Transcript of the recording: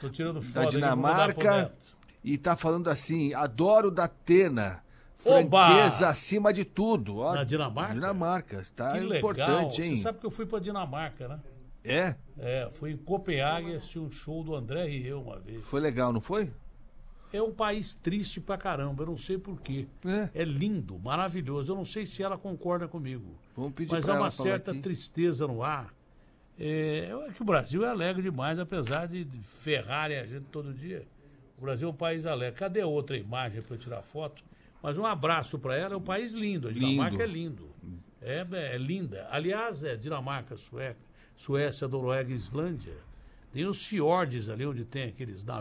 Tô tirando da foto Dinamarca. E tá falando assim, adoro Datena. Oba! Franqueza acima de tudo. Ó, Na Dinamarca? Dinamarca, tá Que legal. importante, hein? Você sabe que eu fui pra Dinamarca, né? É? Fui em Copenhague assistir um show do André Rieu uma vez. Foi legal, não foi? É um país triste pra caramba, eu não sei porquê. É lindo, maravilhoso. Eu não sei se ela concorda comigo. Vamos pedir mas pra há ela uma falar certa aqui. tristeza no ar. É que o Brasil é alegre demais, apesar de ferrarem a gente todo dia. O Brasil é um país alegre. Cadê a outra imagem para eu tirar foto? Mas um abraço para ela, é um país lindo. A Dinamarca é lindo. É linda. Aliás, Dinamarca, Suécia, Noruega e Islândia. Tem os fiordes ali onde tem aqueles navios.